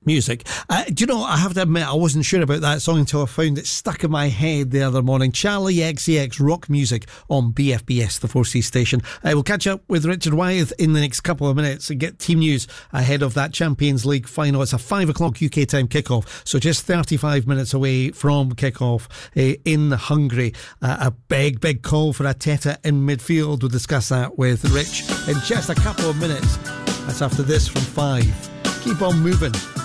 music. Do you know, I have to admit, I wasn't sure about that song until I found it stuck in my head the other morning. Charlie XCX, rock music on BFBS, the 4C station. We'll catch up with Richard Wyeth in the next couple of minutes and get team news ahead of that Champions League final. It's a 5 o'clock UK time kickoff, so just 35 minutes away from kickoff in Hungary. A big call for Arteta in midfield. We'll discuss that with Rich in just a couple of minutes. That's after this from 5. Keep on moving.